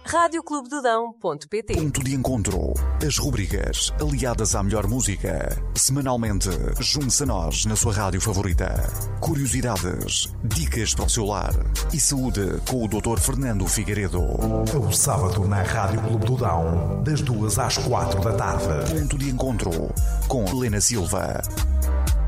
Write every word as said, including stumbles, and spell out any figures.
rádio clube do dão ponto pt. Ponto de encontro. As rubricas aliadas à melhor música. Semanalmente, junte-se a nós na sua rádio favorita. Curiosidades, dicas para o seu lar e saúde com o doutor Fernando Figueiredo. O sábado na Rádio Clube do Dão, das duas às quatro da tarde. Ponto de encontro com Helena Silva.